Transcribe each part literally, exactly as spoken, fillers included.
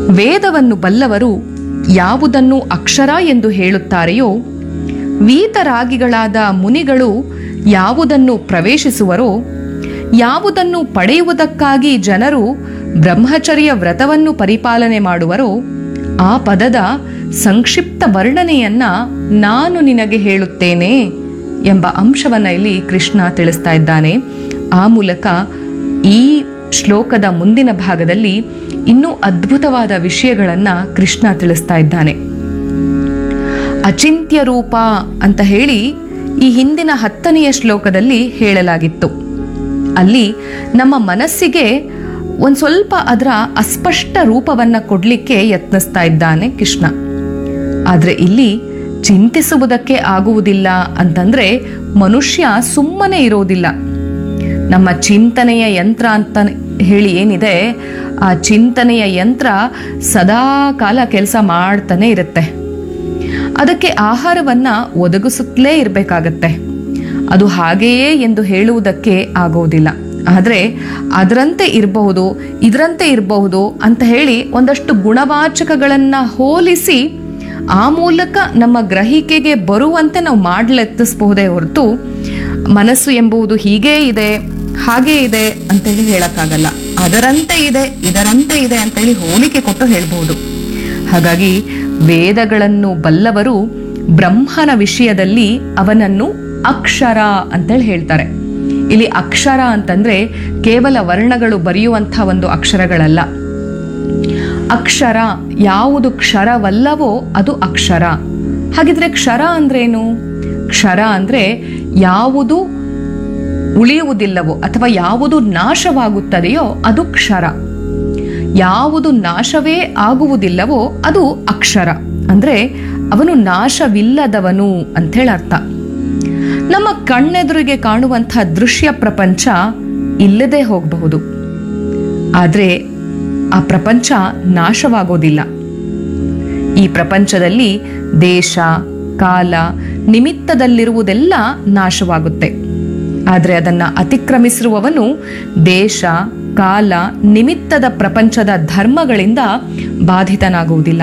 ವೇದವನ್ನು ಬಲ್ಲವರು ಯಾವುದನ್ನು ಅಕ್ಷರ ಎಂದು ಹೇಳುತ್ತಾರೆಯೋ, ವೀತರಾಗಿಗಳಾದ ಮುನಿಗಳು ಯಾವುದನ್ನು ಪ್ರವೇಶಿಸುವರೋ, ಯಾವುದನ್ನು ಪಡೆಯುವುದಕ್ಕಾಗಿ ಜನರು ಬ್ರಹ್ಮಚರ್ಯ ವ್ರತವನ್ನು ಪರಿಪಾಲನೆ ಮಾಡುವರೋ, ಆ ಪದದ ಸಂಕ್ಷಿಪ್ತ ವರ್ಣನೆಯನ್ನ ನಾನು ನಿನಗೆ ಹೇಳುತ್ತೇನೆ ಎಂಬ ಅಂಶವನ್ನ ಇಲ್ಲಿ ಕೃಷ್ಣ ತಿಳಿಸ್ತಾ ಇದ್ದಾನೆ. ಆ ಮೂಲಕ ಈ ಶ್ಲೋಕದ ಮುಂದಿನ ಭಾಗದಲ್ಲಿ ಇನ್ನೂ ಅದ್ಭುತವಾದ ವಿಷಯಗಳನ್ನ ಕೃಷ್ಣ ತಿಳಿಸ್ತಾ ಇದ್ದಾನೆ. ಅಚಿಂತ್ಯ ರೂಪ ಅಂತ ಹೇಳಿ ಈ ಹಿಂದಿನ ಹತ್ತನೆಯ ಶ್ಲೋಕದಲ್ಲಿ ಹೇಳಲಾಗಿತ್ತು. ಅಲ್ಲಿ ನಮ್ಮ ಮನಸ್ಸಿಗೆ ಒಂದು ಸ್ವಲ್ಪ ಅದರ ಅಸ್ಪಷ್ಟ ರೂಪವನ್ನ ಕೊಡ್ಲಿಕ್ಕೆ ಯತ್ನಿಸ್ತಾ ಇದ್ದಾನೆ ಕೃಷ್ಣ. ಆದ್ರೆ ಇಲ್ಲಿ ಚಿಂತಿಸುವುದಕ್ಕೆ ಆಗುವುದಿಲ್ಲ ಅಂತಂದ್ರೆ ಮನುಷ್ಯ ಸುಮ್ಮನೆ ಇರೋದಿಲ್ಲ. ನಮ್ಮ ಚಿಂತನೆಯ ಯಂತ್ರ ಅಂತ ಹೇಳಿ ಏನಿದೆ, ಆ ಚಿಂತನೆಯ ಯಂತ್ರ ಸದಾ ಕಾಲ ಕೆಲಸ ಮಾಡ್ತಾನೆ ಇರುತ್ತೆ. ಅದಕ್ಕೆ ಆಹಾರವನ್ನ ಒದಗಿಸುತ್ತಲೇ ಇರಬೇಕಾಗತ್ತೆ. ಅದು ಹಾಗೆಯೇ ಎಂದು ಹೇಳುವುದಕ್ಕೆ ಆಗೋದಿಲ್ಲ. ಆದರೆ ಅದರಂತೆ ಇರಬಹುದು, ಇದರಂತೆ ಇರಬಹುದು ಅಂತ ಹೇಳಿ ಒಂದಷ್ಟು ಗುಣವಾಚಕಗಳನ್ನ ಹೋಲಿಸಿ ಆ ಮೂಲಕ ನಮ್ಮ ಗ್ರಹಿಕೆಗೆ ಬರುವಂತೆ ನಾವು ಮಾಡ್ಲೆತ್ತಿಸಬಹುದೇ ಹೊರತು ಮನಸ್ಸು ಎಂಬುದು ಹೀಗೇ ಇದೆ, ಹಾಗೇ ಇದೆ ಅಂತೇಳಿ ಹೇಳಕ್ಕಾಗಲ್ಲ. ಅದರಂತೆ ಇದೆ, ಇದರಂತೆ ಇದೆ ಅಂತೇಳಿ ಹೋಲಿಕೆ ಕೊಟ್ಟು ಹೇಳ್ಬಹುದು. ಹಾಗಾಗಿ ವೇದಗಳನ್ನು ಬಲ್ಲವರು ಬ್ರಹ್ಮನ ವಿಷಯದಲ್ಲಿ ಅವನನ್ನು ಅಕ್ಷರ ಅಂತೇಳಿ ಹೇಳ್ತಾರೆ. ಇಲ್ಲಿ ಅಕ್ಷರ ಅಂತಂದ್ರೆ ಕೇವಲ ವರ್ಣಗಳು ಬರೆಯುವಂಥ ಒಂದು ಅಕ್ಷರಗಳಲ್ಲ. ಅಕ್ಷರ ಯಾವುದು ಕ್ಷರವಲ್ಲವೋ ಅದು ಅಕ್ಷರ. ಹಾಗಿದ್ರೆ ಕ್ಷರ ಅಂದ್ರೇನು? ಕ್ಷರ ಅಂದ್ರೆ ಯಾವುದು ಉಳಿಯುವುದಿಲ್ಲವೋ ಅಥವಾ ಯಾವುದು ನಾಶವಾಗುತ್ತದೆಯೋ ಅದು ಕ್ಷರ. ಯಾವುದು ನಾಶವೇ ಆಗುವುದಿಲ್ಲವೋ ಅದು ಅಕ್ಷರ. ಅಂದ್ರೆ ಅವನು ನಾಶವಿಲ್ಲದವನು ಅಂಥೇಳಿ ಅರ್ಥ. ನಮ್ಮ ಕಣ್ಣೆದುರಿಗೆ ಕಾಣುವಂಥ ದೃಶ್ಯ ಪ್ರಪಂಚ ಇಲ್ಲದೆ ಹೋಗಬಹುದು, ಆದ್ರೆ ಆ ಪ್ರಪಂಚ ನಾಶವಾಗೋದಿಲ್ಲ. ಈ ಪ್ರಪಂಚದಲ್ಲಿ ದೇಶ, ಕಾಲ, ನಿಮಿತ್ತದಲ್ಲಿರುವುದೆಲ್ಲ ನಾಶವಾಗುತ್ತೆ. ಆದರೆ ಅದನ್ನ ಅತಿಕ್ರಮಿಸಿರುವವನು ದೇಶ, ಕಾಲ, ನಿಮಿತ್ತದ ಪ್ರಪಂಚದ ಧರ್ಮಗಳಿಂದ ಬಾಧಿತನಾಗುವುದಿಲ್ಲ.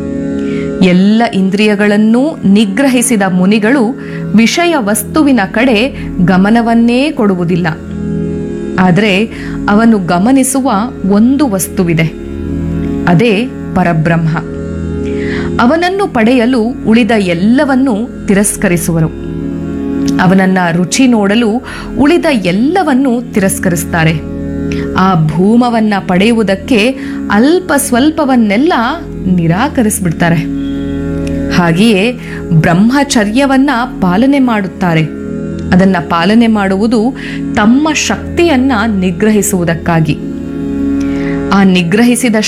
ಎಲ್ಲ ಇಂದ್ರಿಯಗಳನ್ನೂ ನಿಗ್ರಹಿಸಿದ ಮುನಿಗಳು ವಿಷಯ ವಸ್ತುವಿನ ಕಡೆ ಗಮನವನ್ನೇ ಕೊಡುವುದಿಲ್ಲ. ಆದರೆ ಅವನು ಗಮನಿಸುವ ಒಂದು ವಸ್ತುವಿದೆ, ಅದೇ ಪರಬ್ರಹ್ಮ. ಅವನನ್ನು ಪಡೆಯಲು ಉಳಿದ ಎಲ್ಲವನ್ನೂ ತಿರಸ್ಕರಿಸುವರು. ಅವನನ್ನ ರುಚಿ ನೋಡಲು ಉಳಿದ ಎಲ್ಲವನ್ನೂ ತಿರಸ್ಕರಿಸ್ತಾರೆ. ಆ ಭೂಮವನ್ನ ಪಡೆಯುವುದಕ್ಕೆ ಅಲ್ಪ ಸ್ವಲ್ಪವನ್ನೆಲ್ಲ ನಿರಾಕರಿಸ್ಬಿಡ್ತಾರೆ. ಹಾಗೆಯೇ ಬ್ರಹ್ಮಚರ್ಯವನ್ನ ಪಾಲನೆ ಮಾಡುತ್ತಾರೆ. ಅದನ್ನ ಪಾಲನೆ ಮಾಡುವುದು ತಮ್ಮ ಶಕ್ತಿಯನ್ನ ನಿಗ್ರಹಿಸುವುದಕ್ಕಾಗಿ. ಆ ನಿಗ್ರಹಿಸಿದ